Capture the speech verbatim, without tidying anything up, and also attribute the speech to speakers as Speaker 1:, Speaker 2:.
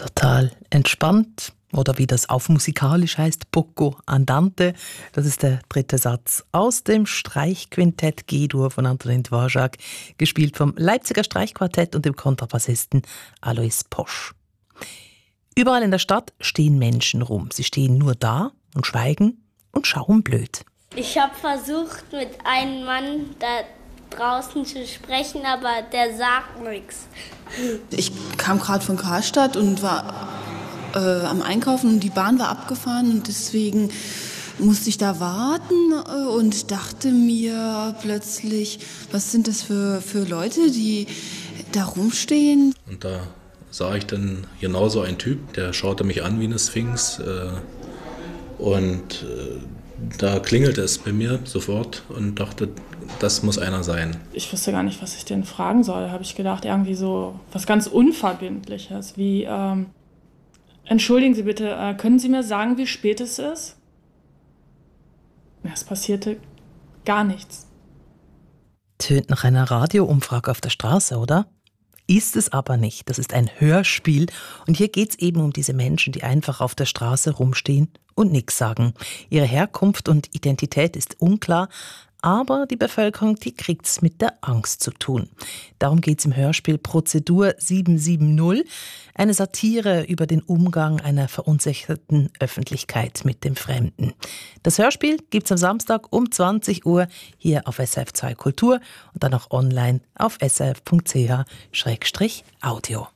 Speaker 1: Total entspannt. Oder wie das auf musikalisch heißt, poco andante. Das ist der dritte Satz aus dem Streichquintett G-Dur von Antonin Dvorak, gespielt vom Leipziger Streichquartett und dem Kontrabassisten Alois Posch. Überall in der Stadt stehen Menschen rum. Sie stehen nur da und schweigen und schauen blöd.
Speaker 2: Ich habe versucht, mit einem Mann da draußen zu sprechen, aber der sagt nichts.
Speaker 3: Ich kam gerade von Karstadt und war äh, am Einkaufen und die Bahn war abgefahren und deswegen musste ich da warten äh, und dachte mir plötzlich, was sind das für, für Leute, die da rumstehen?
Speaker 4: Und da sah ich dann genauso einen Typ, der schaute mich an wie eine Sphinx äh, und äh, da klingelte es bei mir sofort und dachte, das muss einer sein.
Speaker 5: Ich wusste gar nicht, was ich den fragen soll. Habe ich gedacht, irgendwie so was ganz Unverbindliches, wie, ähm, entschuldigen Sie bitte, äh, können Sie mir sagen, wie spät es ist? Ja, es passierte gar nichts.
Speaker 1: Tönt nach einer Radioumfrage auf der Straße, oder? Ist es aber nicht. Das ist ein Hörspiel und hier geht es eben um diese Menschen, die einfach auf der Straße rumstehen und nichts sagen. Ihre Herkunft und Identität ist unklar, aber die Bevölkerung, die kriegt's mit der Angst zu tun. Darum geht's im Hörspiel Prozedur sieben sieben null, eine Satire über den Umgang einer verunsicherten Öffentlichkeit mit dem Fremden. Das Hörspiel gibt's am Samstag um zwanzig Uhr hier auf S R F zwei Kultur und dann auch online auf s r f punkt c h slash audio.